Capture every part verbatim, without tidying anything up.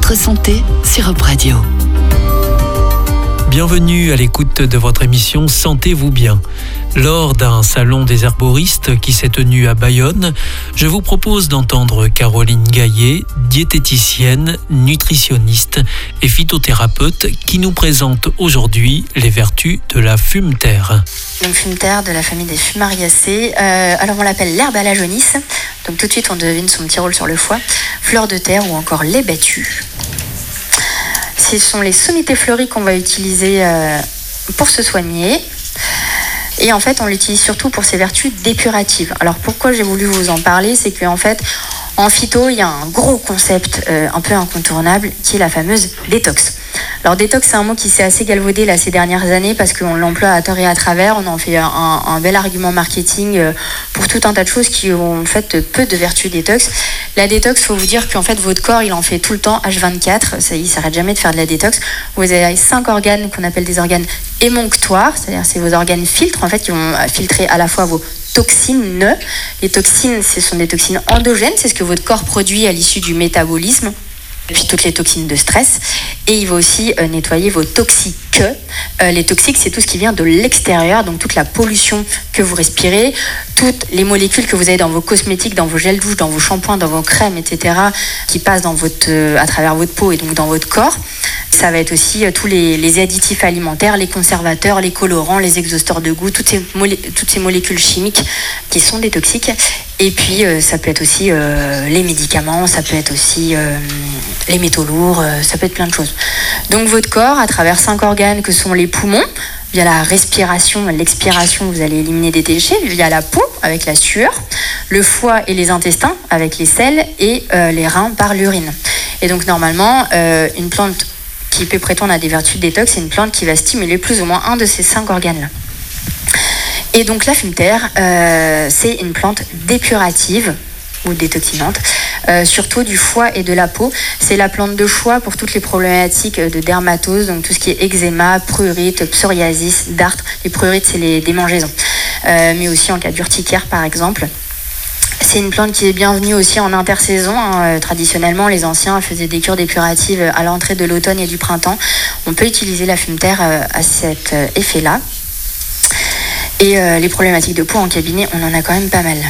Votre santé sur Up Radio. Bienvenue à l'écoute de votre émission Sentez-vous bien. Lors d'un salon des herboristes qui s'est tenu à Bayonne, je vous propose d'entendre Caroline Gaillet, diététicienne, nutritionniste et phytothérapeute, qui nous présente aujourd'hui les vertus de la fumeterre. Donc fumeterre de la famille des fumariacées. Euh, alors on l'appelle l'herbe à la jaunisse. Donc tout de suite on devine son petit rôle sur le foie. Fleur de terre ou encore lait battu. Ce sont les sommités fleuries qu'on va utiliser euh, pour se soigner. Et en fait, on l'utilise surtout pour ses vertus dépuratives. Alors pourquoi j'ai voulu vous en parler, c'est qu'en fait, en phyto, il y a un gros concept euh, un peu incontournable qui est la fameuse détox. Alors détox, c'est un mot qui s'est assez galvaudé là, ces dernières années parce qu'on l'emploie à tort et à travers. On en fait un, un bel argument marketing euh, pour tout un tas de choses qui ont en fait peu de vertus détox. La détox, il faut vous dire qu'en fait votre corps il en fait tout le temps H vingt-quatre, ça, il ne s'arrête jamais de faire de la détox. Vous avez cinq organes qu'on appelle des organes émonctoires, c'est-à-dire c'est vos organes filtres en fait qui vont filtrer à la fois vos toxines. Les toxines, ce sont des toxines endogènes, c'est ce que votre corps produit à l'issue du métabolisme. Et puis toutes les toxines de stress. Et il va aussi euh, nettoyer vos toxiques. Euh, les toxiques, c'est tout ce qui vient de l'extérieur, donc toute la pollution que vous respirez, toutes les molécules que vous avez dans vos cosmétiques, dans vos gels douche, dans vos shampoings, dans vos crèmes, et cetera, qui passent dans votre, euh, à travers votre peau et donc dans votre corps. Ça va être aussi euh, tous les, les additifs alimentaires, les conservateurs, les colorants, les exhausteurs de goût, toutes ces, molé- toutes ces molécules chimiques qui sont des toxiques. Et puis euh, ça peut être aussi euh, les médicaments, ça peut être aussi euh, les métaux lourds, euh, ça peut être plein de choses. Donc votre corps, à travers cinq organes que sont les poumons, via la respiration, l'expiration, vous allez éliminer des déchets, via la peau avec la sueur, le foie et les intestins avec les selles et euh, les reins par l'urine. Et donc normalement, euh, une plante qui peut prétendre à des vertus détox, c'est une plante qui va stimuler plus ou moins un de ces cinq organes-là. Et donc la fumeterre, euh, c'est une plante dépurative ou détoxinante, euh, surtout du foie et de la peau. C'est la plante de choix pour toutes les problématiques de dermatose, donc tout ce qui est eczéma, prurite, psoriasis, dartre. Les prurites, c'est les démangeaisons, euh, mais aussi en cas d'urticaire par exemple. C'est une plante qui est bienvenue aussi en intersaison. Hein. Traditionnellement, les anciens faisaient des cures dépuratives à l'entrée de l'automne et du printemps. On peut utiliser la fumeterre à cet effet-là. Et euh, les problématiques de peau en cabinet, on en a quand même pas mal.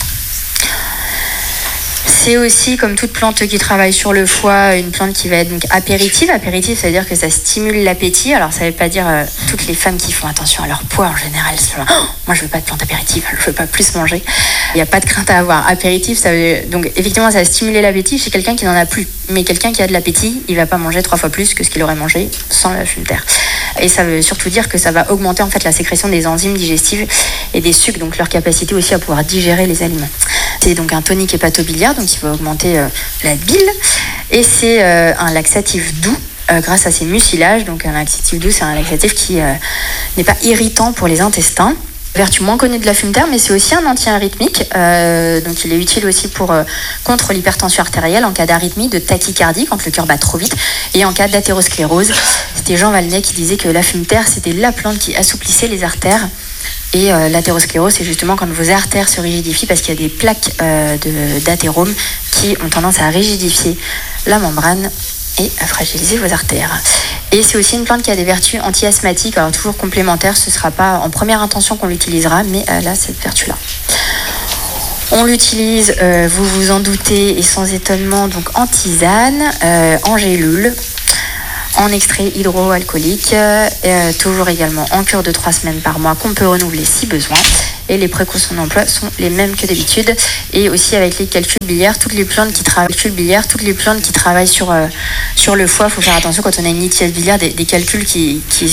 C'est aussi, comme toute plante qui travaille sur le foie, une plante qui va être donc apéritive. Apéritive, ça veut dire que ça stimule l'appétit. Alors, ça ne veut pas dire euh, toutes les femmes qui font attention à leur poids en général. C'est genre, oh, moi, je ne veux pas de plante apéritive, je ne veux pas plus manger. Il n'y a pas de crainte à avoir. Apéritif, ça veut... donc effectivement, ça va stimuler l'appétit chez quelqu'un qui n'en a plus. Mais quelqu'un qui a de l'appétit, il ne va pas manger trois fois plus que ce qu'il aurait mangé sans la fumeterre. Et ça veut surtout dire que ça va augmenter en fait la sécrétion des enzymes digestives et des sucs, donc leur capacité aussi à pouvoir digérer les aliments. C'est donc un tonique hépatobiliaire, donc il va augmenter euh, la bile. Et c'est euh, un laxatif doux euh, grâce à ses mucilages. Donc un laxatif doux, c'est un laxatif qui euh, n'est pas irritant pour les intestins. Vertu moins connue de la fumeterre, mais c'est aussi un anti-arythmique. Euh, donc il est utile aussi pour euh, contre l'hypertension artérielle en cas d'arythmie, de tachycardie quand le cœur bat trop vite, et en cas d'athérosclérose. C'était Jean Valnet qui disait que la fumeterre c'était la plante qui assouplissait les artères. Et euh, l'athérosclérose, c'est justement quand vos artères se rigidifient parce qu'il y a des plaques euh, de, d'athérome qui ont tendance à rigidifier la membrane et à fragiliser vos artères. Et c'est aussi une plante qui a des vertus anti-asthmatiques, alors toujours complémentaires, ce ne sera pas en première intention qu'on l'utilisera, mais elle a cette vertu-là. On l'utilise, euh, vous vous en doutez, et sans étonnement, donc en tisane, euh, en gélule, en extrait hydroalcoolique, euh, toujours également en cure de trois semaines par mois qu'on peut renouveler si besoin. Et les précautions d'emploi sont les mêmes que d'habitude. Et aussi avec les calculs biliaires, toutes les plantes qui travaillent, calculs biliaires, toutes les plantes qui travaillent sur, euh, sur le foie, il faut faire attention quand on a une litiase biliaire, des, des calculs qui, qui